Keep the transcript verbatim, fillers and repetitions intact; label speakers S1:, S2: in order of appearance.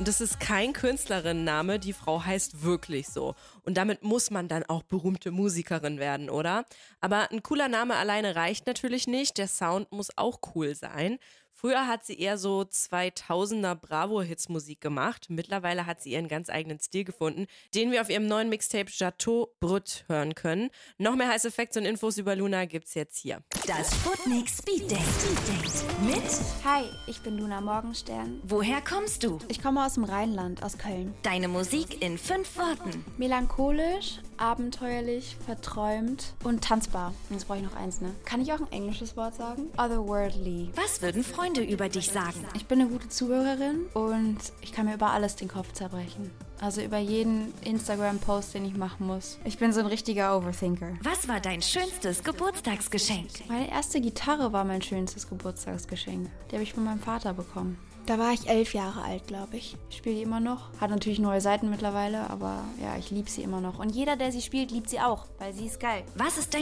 S1: Und das ist kein Künstlerinnenname, die Frau heißt wirklich so. Und damit muss man dann auch berühmte Musikerin werden, oder? Aber ein cooler Name alleine reicht natürlich nicht, der Sound muss auch cool sein. Früher hat sie eher so zweitausender Bravo-Hits-Musik gemacht. Mittlerweile hat sie ihren ganz eigenen Stil gefunden, den wir auf ihrem neuen Mixtape Chateau Brut hören können. Noch mehr heiße Facts und Infos über Luna gibt's jetzt hier.
S2: Das Sputnik Speed Date. Mit
S3: Hi, ich bin Luna Morgenstern.
S2: Woher kommst du?
S3: Ich komme aus dem Rheinland, aus Köln.
S2: Deine Musik in fünf Worten.
S3: Melancholisch, abenteuerlich, verträumt und tanzbar. Und jetzt brauche ich noch eins, ne? Kann ich auch ein englisches Wort sagen? Otherworldly.
S2: Was würden Freunde über dich sagen?
S3: Ich bin eine gute Zuhörerin und ich kann mir über alles den Kopf zerbrechen. Also über jeden Instagram-Post, den ich machen muss. Ich bin so ein richtiger Overthinker.
S2: Was war dein schönstes Geburtstagsgeschenk?
S3: Meine erste Gitarre war mein schönstes Geburtstagsgeschenk. Die habe ich von meinem Vater bekommen. Da war ich elf Jahre alt, glaube ich. Ich spiele die immer noch. Hat natürlich neue Seiten mittlerweile, aber ja, ich liebe sie immer noch. Und jeder, der sie spielt, liebt sie auch, weil sie ist geil.
S2: Was ist dein